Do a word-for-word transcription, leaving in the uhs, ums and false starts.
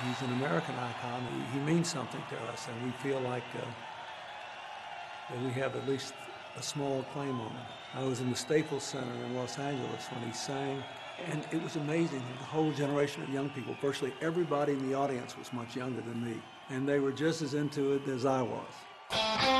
He's an American icon. He, he means something to us, and we feel like uh, that we have at least a small claim on him. I was in the Staples Center in Los Angeles when he sang, and it was amazing. The whole generation of young people, virtually everybody in the audience was much younger than me, and they were just as into it as I was.